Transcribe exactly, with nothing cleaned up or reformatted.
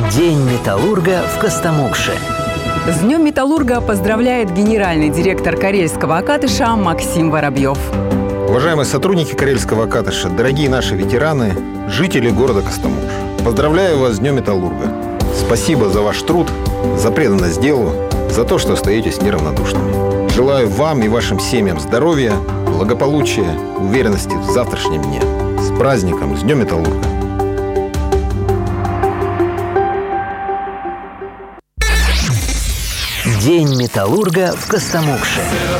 День металлурга в Костомукше. С Днем металлурга поздравляет генеральный директор Карельского Акатыша Максим Воробьев. Уважаемые сотрудники Карельского Акатыша, дорогие наши ветераны, жители города Костомукш, поздравляю вас с Днем металлурга. Спасибо за ваш труд, за преданность делу, за то, что остаетесь неравнодушными. Желаю вам и вашим семьям здоровья, благополучия, уверенности в завтрашнем дне. С праздником, с Днем металлурга! День металлурга в Костомукше.